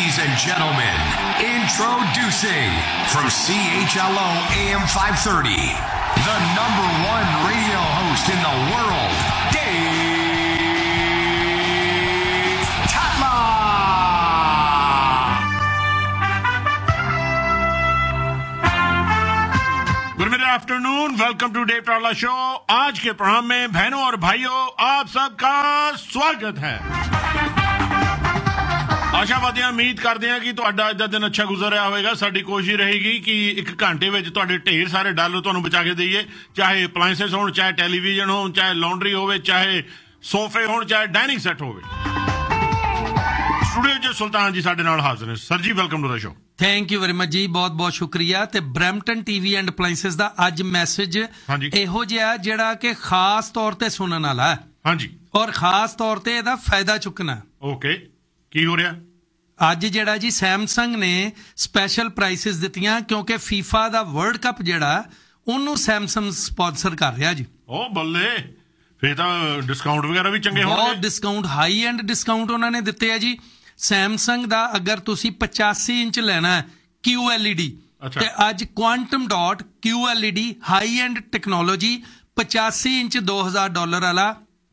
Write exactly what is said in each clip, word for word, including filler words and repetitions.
Ladies and gentlemen, introducing from C H L O A M five thirty, the number one radio host in the world, Dave Tatla. Good afternoon, welcome to Dave Tatla Show. आज के programme में बहनों और भाइयों आप सबका स्वागत है। ਆਸ਼ਾਵਾਦੀਆਂ ਉਮੀਦ ਕਰਦੇ ਹਾਂ ਕਿ ਤੁਹਾਡਾ ਅੱਜ ਦਾ ਦਿਨ ਅੱਛਾ ਗੁਜ਼ਰ ਰਿਹਾ ਹੋਵੇਗਾ। ਸਾਡੀ ਕੋਸ਼ਿਸ਼ ਰਹੇਗੀ ਕਿ ਇੱਕ ਘੰਟੇ ਵਿੱਚ ਤੁਹਾਡੇ ਢੇਰ ਸਾਰੇ ਡਾਲਰ ਤੁਹਾਨੂੰ ਬਚਾ ਕੇ ਦਈਏ, ਚਾਹੇ ਅਪਲਾਈਐਂਸਸ ਹੋਣ, ਚਾਹੇ ਟੈਲੀਵਿਜ਼ਨ ਹੋਣ, ਚਾਹੇ ਲਾਂਡਰੀ ਹੋਵੇ, ਚਾਹੇ ਸੋਫੇ ਹੋਣ, ਚਾਹੇ ਡਾਈਨਿੰਗ ਸੈੱਟ ਹੋਵੇ। ਸਟੂਡੀਓ 'ਚ ਸੁਲਤਾਨ ਜੀ ਸਾਡੇ ਨਾਲ ਹਾਜ਼ਰ ਨੇ। ਸਰ ਜੀ welcome to the show. Thank you very much ਜੀ, ਬਹੁਤ ਬਹੁਤ ਸ਼ੁਕਰੀਆ। ਤੇ ਬਰੈਂਪਟਨ ਟੀਵੀ ਐਂਡ ਅਪਲਾਈਐਂਸਸ ਦਾ ਅੱਜ ਮੈਸੇਜ ਇਹੋ ਜਿਹਾ ਜਿਹੜਾ ਕਿ ਖਾਸ ਤੌਰ ਤੇ ਸੁਣਨ ਵਾਲਾ ਹੈ। ਹਾਂਜੀ, ਔਰ ਖਾਸ ਤੌਰ ਤੇ ਇਹਦਾ ਫਾਇਦਾ ਚੁੱਕਣਾ। ਓਕੇ, ਕੀ ਹੋ ਰਿਹਾ ਅੱਜ? ਜਿਹੜਾ ਜੀ ਸੈਮਸੰਗ ਨੇ ਸਪੈਸ਼ਲ ਪ੍ਰਾਈਸਿਸ ਦਿੱਤੀਆਂ ਕਿਉਂਕਿ ਫੀਫਾ ਦਾ ਵਰਲਡ ਕੱਪ ਜਿਹੜਾ ਉਹਨੂੰ ਸੈਮਸੰਗ ਸਪਾਂਸਰ ਕਰ ਰਿਹਾ ਜੀ। ਉਹ ਬੱਲੇ, ਫਿਰ ਤਾਂ ਡਿਸਕਾਊਂਟ ਵਗੈਰਾ ਵੀ ਚੰਗੇ ਹੋਣਗੇ। ਬਹੁਤ ਡਿਸਕਾਊਂਟ, ਹਾਈ ਐਂਡ ਡਿਸਕਾਊਂਟ ਉਹਨਾਂ ਨੇ ਦਿੱਤੇ ਆ ਜੀ। ਸੈਮਸੰਗ ਦਾ ਅਗਰ ਤੁਸੀਂ ਪਚਾਸੀ ਇੰਚ ਲੈਣਾ ਹੈ ਕਿਊ ਐਲ ਈ ਡੀ ਤੇ ਅੱਜ quantum dot Q L E D high end technology ਪਚਾਸੀ ਇੰਚ ਦੋ ਹਜ਼ਾਰ ਡਾਲਰ ਵਾਲਾ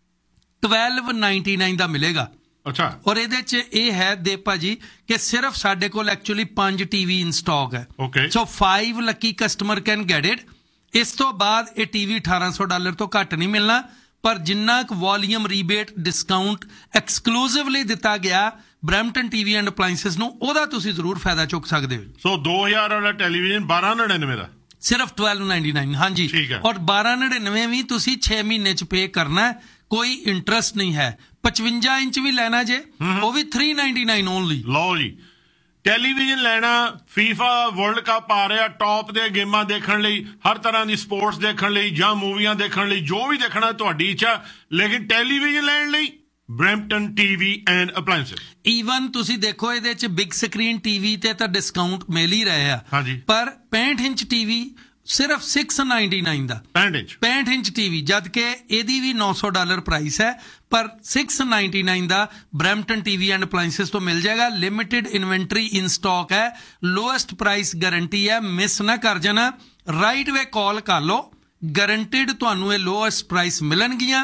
ਟਵੈਲਵ ਨਾਈਨਟੀ ਨਾਈਨ ਦਾ ਮਿਲੇਗਾ। ਅੱਛਾ, ਔਰ ਇਹਦੇ ਚ ਇਹ ਹੈ ਦੇਪਾ ਜੀ ਕਿ ਸਿਰਫ ਸਾਡੇ ਕੋਲ ਐਕਚੁਅਲੀ ਪੰਜ ਟੀਵੀ ਇਨ ਸਟਾਕ ਹੈ। Okay, so five Lucky customer can get it. ਇਸ ਤੋਂ ਬਾਅਦ ਇਹ ਟੀਵੀ ਅਠਾਰਾਂ ਸੌ ਡਾਲਰ ਤੋਂ ਘੱਟ ਨਹੀਂ ਮਿਲਣਾ, ਪਰ ਜਿੰਨਾ ਕੁ ਵੋਲੀਅਮ ਰੀਬੇਟ ਡਿਸਕਾਊਂਟ ਐਕਸਕਲੂਸਿਵਲੀ ਦਿੱਤਾ ਗਿਆ ਬਰੈਂਪਟਨ ਟੀਵੀ ਐਂਡ ਅਪਲਾਈਐਂਸਸ ਨੂੰ, ਉਹਦਾ ਤੁਸੀਂ ਜ਼ਰੂਰ ਫਾਇਦਾ ਚੁੱਕ ਸਕਦੇ ਹੋ। ਸੋ ਦੋ ਹਜ਼ਾਰ ਵਾਲਾ ਟੈਲੀਵਿਜ਼ਨ ਬਾਰਾਂ ਨੜਿਨਵੇਂ ਦਾ ਸਿਰਫ ਟਵੈਲਵ ਨਾਈਨਟੀ ਨਾਈਨ। ਹਾਂਜੀ, ਔਰ ਬਾਰਾਂ ਨੜਿਨਵੇਂ ਵੀ ਤੁਸੀਂ ਛੇ ਮਹੀਨੇ ਚ ਪੇ ਕਰਨਾ, ਕੋਈ ਇੰਟਰਸਟ ਨਹੀਂ ਹੈ। ਪਚਵੰਜਾ ਇੰਚ ਵੀ ਲੈਣਾ ਜੇ ਉਹ ਵੀ ਥ੍ਰੀ ਨਾਈਨਟੀ ਨਾਈਨ ਓਨਲੀ। ਲਓ ਜੀ, ਟੈਲੀਵਿਜ਼ਨ ਲੈਣਾ, ਫੀਫਾ ਵਰਲਡ ਕੱਪ ਆ ਰਿਹਾ, ਟੌਪ ਦੇ ਗੇਮਾਂ ਦੇਖਣ ਲਈ, ਹਰ ਤਰ੍ਹਾਂ ਦੀ ਸਪੋਰਟਸ ਦੇਖਣ ਲਈ ਜਾਂ ਮੂਵੀਆਂ ਦੇਖਣ ਲਈ, ਜੋ ਵੀ ਦੇਖਣਾ ਤੁਹਾਡੀ ਇੱਛਾ। ਲੇਕਿਨ ਟੈਲੀਵਿਜ਼ਨ ਲੈਣ ਲਈ Brampton TV and appliances. Even ਤੁਸੀਂ ਦੇਖੋ ਇਹਦੇ ਚ ਬਿਗ ਸਕਰੀਨ ਟੀਵੀ ਤੇ ਤਾਂ ਡਿਸਕਾਊਂਟ ਮਿਲ ਹੀ ਰਹੇ ਆ, ਪਰ ਪੈਂਹਠ ਇੰਚ ਟੀਵੀ ਸਿਰਫ ਛੇ ਨਾਈਨਟੀ ਨਾਈਨ ਦਾ। ਪੈਂਹਠ ਇੰਚ ਟੀਵੀ, ਜਦ ਕਿ ਇਹਦੀ ਵੀ ਨੌ ਸੌ ਡਾਲਰ ਪ੍ਰਾਈਸ ਹੈ, ਪਰ ਛੇ ninety nine the Brampton TV and appliances ਤੋਂ ਮਿਲ ਜਾਏਗਾ। ਲਿਮਿਟਿਡ ਇਨਵੈਂਟਰੀ ਇਨ ਸਟਾਕ ਹੈ, ਲੋਐਸਟ ਪ੍ਰਾਈਸ ਗਾਰੰਟੀ ਹੈ, ਮਿਸ ਨਾ ਕਰ ਜਾਣਾ। ਰਾਈਟ ਵੇ ਕਾਲ ਕਰ ਲਓ, ਗਾਰੰਟਿਡ ਤੁਹਾਨੂੰ ਇਹ ਲੋਐਸਟ ਪ੍ਰਾਈਸ ਮਿਲਣਗੀਆਂ।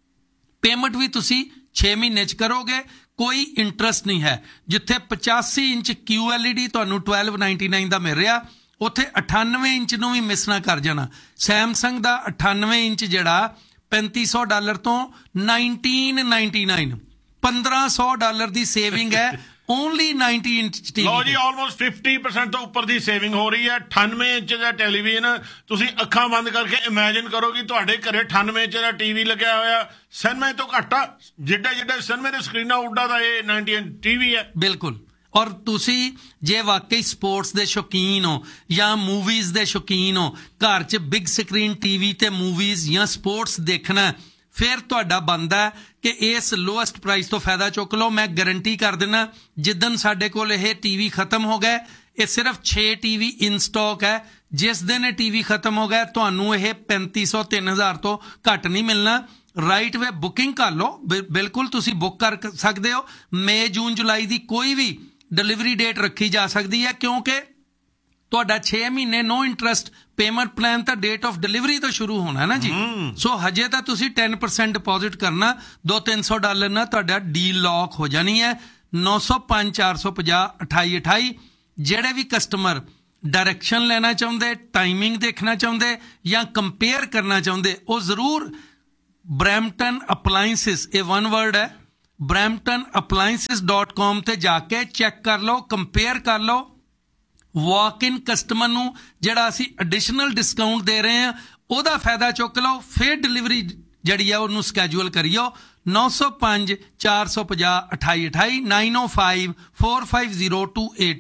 ਪੇਮੈਂਟ ਵੀ ਤੁਸੀਂ ਛੇ ਮਹੀਨੇ ਚ ਕਰੋਗੇ, ਕੋਈ ਇੰਟਰਸਟ ਨਹੀਂ ਹੈ। ਜਿੱਥੇ ਪਚਾਸੀ inch Q L E D ਤੁਹਾਨੂੰ ਟਵੈਲਵ ਨਾਈਨਟੀ ਨਾਈਨ ਦਾ ਮਿਲ ਰਿਹਾ, ਉੱਥੇ ਅਠਾਨਵੇਂ ਇੰਚ ਨੂੰ ਵੀ ਮਿਸ ਨਾ ਕਰ ਜਾਣਾ। ਸੈਮਸੰਗ ਦਾ ਅਠਾਨਵੇਂ ਇੰਚ ਜਿਹੜਾ ਪੈਂਤੀ ਸੌ ਡਾਲਰ ਤੋਂ ਨਾਈਨਟੀਨ ਨਾਈਨਟੀ ਨਾਈਨ, ਪੰਦਰਾਂ ਸੌ ਡਾਲਰ ਦੀ ਸੇਵਿੰਗ ਹੈ ਓਨਲੀ ਨਾਈਨਟੀ ਇੰਚ ਟੀਵੀ। ਲਓ ਜੀ, ਆਲਮੋਸਟ ਫਿਫਟੀ ਪਰਸੈਂਟ ਤੋਂ ਉੱਪਰ ਦੀ ਸੇਵਿੰਗ ਹੋ ਰਹੀ ਹੈ। ਅਠਾਨਵੇਂ ਇੰਚ ਦਾ ਟੈਲੀਵਿਜ਼ਨ, ਤੁਸੀਂ ਅੱਖਾਂ ਬੰਦ ਕਰਕੇ ਇਮੈਜਿਨ ਕਰੋ ਕਿ ਤੁਹਾਡੇ ਘਰੇ ਅਠਾਨਵੇਂ ਇੰਚ ਦਾ ਟੀਵੀ ਲੱਗਿਆ ਹੋਇਆ। ਸਿਨੇਮੇ ਤੋਂ ਘੱਟ ਆ, ਜਿੱਡਾ ਜਿੱਡਾ ਸਿਨੇਮੇ ਦੇ ਸਕਰੀਨਾਂ ਉੱਡਾ ਦਾ ਇਹ ਨਾਈਨਟੀ ਇੰਚ ਟੀਵੀ ਹੈ। ਬਿਲਕੁਲ, ਔਰ ਤੁਸੀਂ ਜੇ ਵਾਕਈ ਸਪੋਰਟਸ ਦੇ ਸ਼ੌਕੀਨ ਹੋ ਜਾਂ ਮੂਵੀਜ਼ ਦੇ ਸ਼ੌਕੀਨ ਹੋ, ਘਰ 'ਚ ਬਿਗ ਸਕਰੀਨ ਟੀਵੀ ਤੇ ਮੂਵੀਜ਼ ਜਾਂ ਸਪੋਰਟਸ ਦੇਖਣਾ, ਫਿਰ ਤੁਹਾਡਾ ਬਣਦਾ ਕਿ ਇਸ ਲੋਐਸਟ ਪ੍ਰਾਈਸ ਤੋਂ ਫਾਇਦਾ ਚੁੱਕ ਲਓ। ਮੈਂ ਗਾਰੰਟੀ ਕਰ ਦਿੰਦਾ, ਜਿੱਦਣ ਸਾਡੇ ਕੋਲ ਇਹ ਟੀਵੀ ਖਤਮ ਹੋ ਗਏ, ਇਹ ਸਿਰਫ ਛੇ ਟੀਵੀ ਇਨ ਸਟਾਕ ਹੈ। ਜਿਸ ਦਿਨ ਇਹ ਟੀਵੀ ਖਤਮ ਹੋ ਗਿਆ, ਤੁਹਾਨੂੰ ਇਹ ਪੈਂਤੀ ਸੌ ਤਿੰਨ ਹਜ਼ਾਰ ਤੋਂ ਘੱਟ ਨਹੀਂ ਮਿਲਣਾ। ਰਾਈਟ ਵੇ ਬੁਕਿੰਗ ਕਰ ਲਓ, ਬਿਲਕੁਲ ਤੁਸੀਂ ਬੁੱਕ ਕਰ ਸਕਦੇ ਹੋ। ਮਈ ਜੂਨ ਜੁਲਾਈ ਦੀ ਕੋਈ ਵੀ ਡਿਲੀਵਰੀ ਡੇਟ ਰੱਖੀ ਜਾ ਸਕਦੀ ਹੈ, ਕਿਉਂਕਿ ਤੁਹਾਡਾ ਛੇ ਮਹੀਨੇ ਨੋ ਇੰਟਰਸਟ ਪੇਮੈਂਟ ਪਲਾਨ ਤਾਂ ਡੇਟ ਆਫ ਡਿਲੀਵਰੀ ਤੋਂ ਸ਼ੁਰੂ ਹੋਣਾ ਨਾ ਜੀ। ਸੋ ਹਜੇ ਤਾਂ ਤੁਸੀਂ ਦਸ ਪਰਸੈਂਟ ਡਿਪੋਜ਼ਿਟ ਕਰਨਾ, ਦੋ ਤਿੰਨ ਸੌ ਡਾਲਰ ਨਾਲ ਤੁਹਾਡਾ ਡੀਲ ਲੌਕ ਹੋ ਜਾਣੀ ਹੈ। ਨੌ ਸੌ ਪੰਜ ਚਾਰ ਸੌ ਪੰਜਾਹ ਅਠਾਈ ਅਠਾਈ। ਜਿਹੜੇ ਵੀ ਕਸਟਮਰ ਡਾਇਰੈਕਸ਼ਨ ਲੈਣਾ ਚਾਹੁੰਦੇ, ਟਾਈਮਿੰਗ ਦੇਖਣਾ ਚਾਹੁੰਦੇ ਜਾਂ ਕੰਪੇਅਰ ਕਰਨਾ ਚਾਹੁੰਦੇ, ਉਹ ਜ਼ਰੂਰ ਬਰੈਂਪਟਨ ਅਪਲਾਈਐਂਸਸ, ਇਹ ਵਨ ਵਰਡ ਹੈ, ਬਰੈਂਪਟਨ ਅਪਲਾਈਐਂਸਸ ਡਾਟ ਕਾਮ ਤੇ ਜਾ ਕੇ ਚੈੱਕ ਕਰ ਲਓ, ਕੰਪੇਅਰ ਕਰ ਲਓ। ਵਾਕ ਇਨ ਕਸਟਮਰ ਨੂੰ ਜਿਹੜਾ ਅਸੀਂ ਐਡੀਸ਼ਨਲ ਡਿਸਕਾਊਂਟ ਦੇ ਰਹੇ ਹਾਂ, ਉਹਦਾ ਫਾਇਦਾ ਚੁੱਕ ਲਓ। ਫਿਰ ਡਿਲੀਵਰੀ ਜਿਹੜੀ ਆ ਉਹਨੂੰ ਸਕੈਜੂਅਲ ਕਰੀਓ। ਨੌ ਸੌ ਪੰਜ ਚਾਰ ਸੌ ਪੰਜਾਹ ਅਠਾਈ ਅਠਾਈ, ਨਾਈਨ ਓ five four five zero two eight